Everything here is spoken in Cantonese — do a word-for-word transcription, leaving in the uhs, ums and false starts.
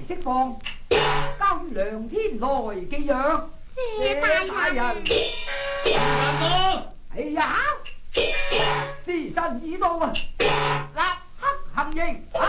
釋放，交於梁天來寄養。 謝大人。 大哥， 哎呀，時辰已到啊，立刻行刑。